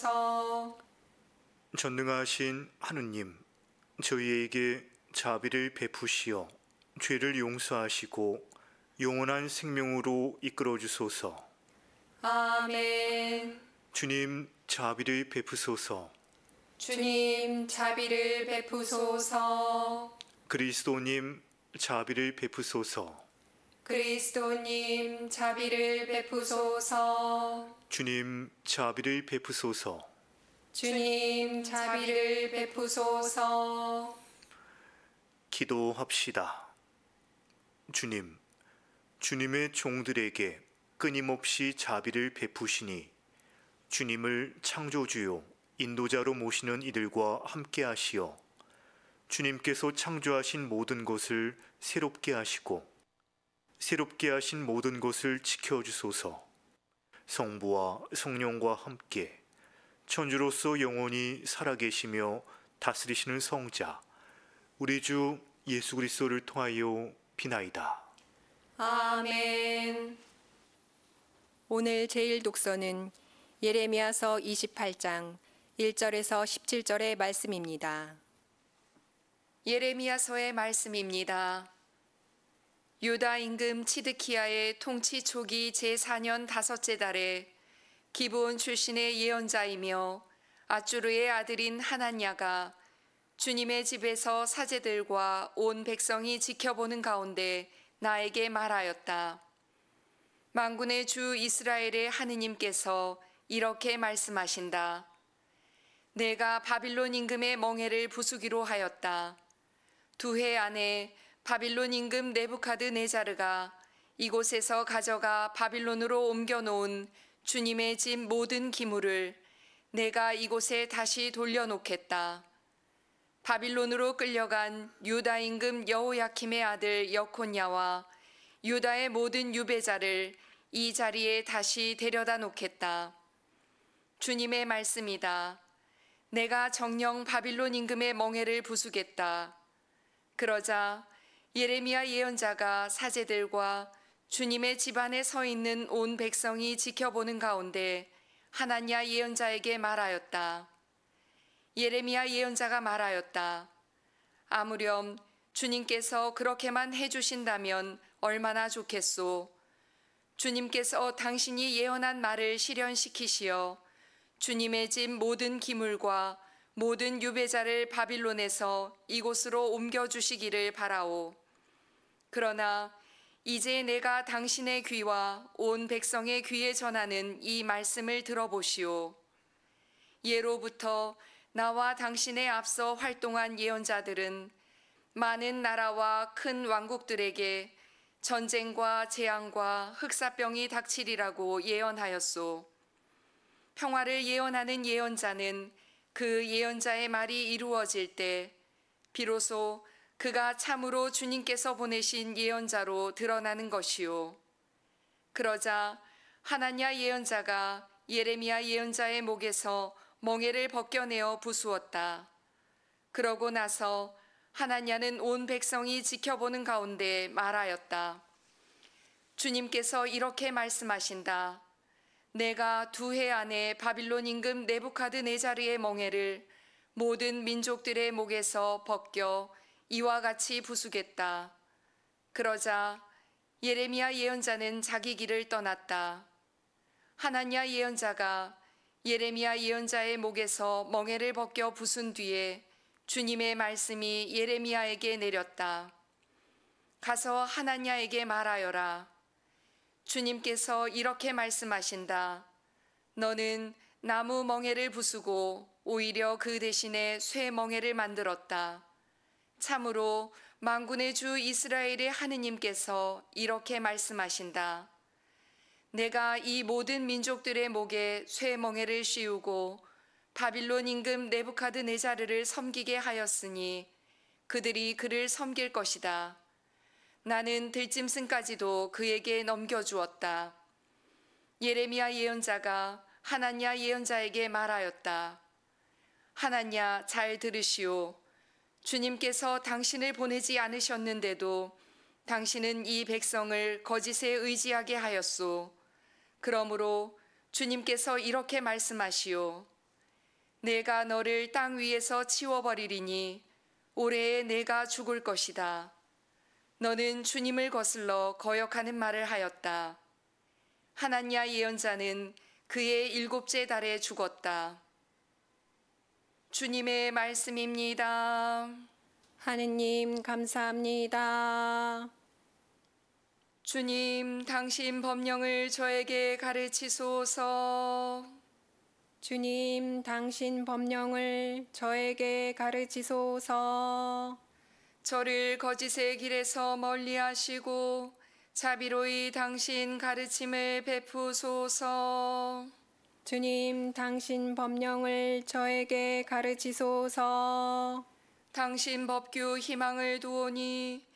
전능하신 하느님, 저희에게 자비를 베푸시어 죄를 용서하시고 영원한 생명으로 이끌어 주소서. 아멘. 주님, 자비를 베푸소서. 주님, 자비를 베푸소서. 그리스도님, 자비를 베푸소서. 그리스도님, 자비를 베푸소서. 주님, 자비를 베푸소서. 주님, 자비를 베푸소서. 기도합시다. 주님, 주님의 종들에게 끊임없이 자비를 베푸시니 주님을 창조주요 인도자로 모시는 이들과 함께 하시어 주님께서 창조하신 모든 것을 새롭게 하시고 새롭게 하신 모든 것을 지켜주소서. 성부와 성령과 함께 천주로서 영원히 살아계시며 다스리시는 성자 우리 주 예수 그리스도를 통하여 비나이다. 아멘. 오늘 제일 독서는 예레미야서 28장 1절에서 17절의 말씀입니다. 예레미야서의 말씀입니다. 유다 임금 치드키야의 통치 초기 제4년 다섯째 달에 기브온 출신의 예언자이며 아쭈르의 아들인 하나냐가 주님의 집에서 사제들과 온 백성이 지켜보는 가운데 나에게 말하였다. 만군의 주 이스라엘의 하느님께서 이렇게 말씀하신다. 내가 바빌론 임금의 멍에를 부수기로 하였다. 2해 안에 바빌론 임금 네부카드네자르가 이곳에서 가져가 바빌론으로 옮겨놓은 주님의 집 모든 기물을 내가 이곳에 다시 돌려놓겠다. 바빌론으로 끌려간 유다 임금 여호야킴의 아들 여콘야와 유다의 모든 유배자를 이 자리에 다시 데려다 놓겠다. 주님의 말씀이다. 내가 정녕 바빌론 임금의 멍에를 부수겠다. 그러자 예레미야 예언자가 사제들과 주님의 집안에 서 있는 온 백성이 지켜보는 가운데 하나냐 예언자에게 말하였다. 예레미야 예언자가 말하였다. 아무렴 주님께서 그렇게만 해주신다면 얼마나 좋겠소. 주님께서 당신이 예언한 말을 실현시키시어 주님의 집 모든 기물과 모든 유배자를 바빌론에서 이곳으로 옮겨주시기를 바라오. 그러나 이제 내가 당신의 귀와 온 백성의 귀에 전하는 이 말씀을 들어보시오. 예로부터 나와 당신의 앞서 활동한 예언자들은 많은 나라와 큰 왕국들에게 전쟁과 재앙과 흑사병이 닥치리라고 예언하였소. 평화를 예언하는 예언자는 그 예언자의 말이 이루어질 때 비로소 그가 참으로 주님께서 보내신 예언자로 드러나는 것이요. 그러자 하나냐 예언자가 예레미야 예언자의 목에서 멍에를 벗겨내어 부수었다. 그러고 나서 하나냐는 온 백성이 지켜보는 가운데 말하였다. 주님께서 이렇게 말씀하신다. 내가 2해 안에 바빌론 임금 네부카드네자르의 멍에를 모든 민족들의 목에서 벗겨 이와 같이 부수겠다. 그러자 예레미야 예언자는 자기 길을 떠났다. 하나냐 예언자가 예레미야 예언자의 목에서 멍에를 벗겨 부순 뒤에 주님의 말씀이 예레미야에게 내렸다. 가서 하나냐에게 말하여라. 주님께서 이렇게 말씀하신다. 너는 나무 멍에를 부수고 오히려 그 대신에 쇠 멍에를 만들었다. 참으로 만군의 주 이스라엘의 하느님께서 이렇게 말씀하신다. 내가 이 모든 민족들의 목에 쇠 멍에를 씌우고 바빌론 임금 네부카드네자르를 섬기게 하였으니 그들이 그를 섬길 것이다. 나는 들짐승까지도 그에게 넘겨주었다. 예레미야 예언자가 하나냐 예언자에게 말하였다. 하나냐 잘 들으시오. 주님께서 당신을 보내지 않으셨는데도 당신은 이 백성을 거짓에 의지하게 하였소. 그러므로 주님께서 이렇게 말씀하시오. 내가 너를 땅 위에서 치워버리리니 올해에 내가 죽을 것이다. 너는 주님을 거슬러 거역하는 말을 하였다. 하나냐 예언자는 그의 7째 달에 죽었다. 주님의 말씀입니다. 하느님 감사합니다. 주님, 당신 법령을 저에게 가르치소서. 주님, 당신 법령을 저에게 가르치소서. 저를 거짓의 길에서 멀리하시고 자비로이 당신 가르침을 베푸소서. 주님, 당신 법령을 저에게 가르치소서. 당신 법규 희망을 두오니